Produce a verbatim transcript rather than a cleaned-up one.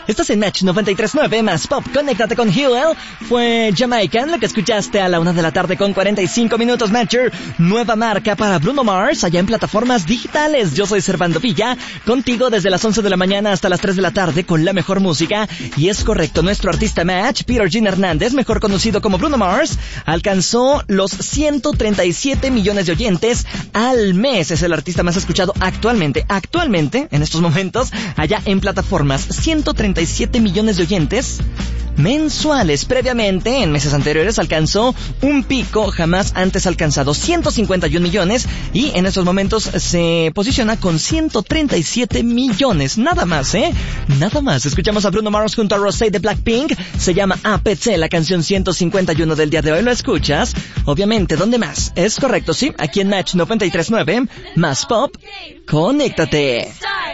Estás en Match noventa y tres punto nueve más Pop. Conéctate con Hillel. Fue Jamaican, lo que escuchaste a la una de la tarde con cuarenta y cinco minutos. Matcher, nueva marca para Bruno Mars, allá en plataformas digitales. Yo soy Servando Villa, contigo desde las once de la mañana hasta las tres de la tarde con la mejor música. Y es correcto, nuestro artista Match, Peter Jean Hernández, mejor conocido como Bruno Mars, alcanzó los ciento treinta y siete millones de oyentes al mes. Es el artista más escuchado actualmente, actualmente, en estos momentos, allá en plataformas. ciento treinta y siete millones de oyentes mensuales. Previamente, en meses anteriores, alcanzó un pico jamás antes alcanzado, ciento cincuenta y un millones, y en estos momentos se posiciona con ciento treinta y siete millones. Nada más, ¿eh? Nada más. Escuchamos a Bruno Mars junto a Rosé de Blackpink. Se llama A P C, la canción ciento cincuenta y uno del día de hoy. ¿Lo escuchas? Obviamente, ¿dónde más? Es correcto, sí, aquí en Match noventa y tres punto nueve, más Pop. Conéctate.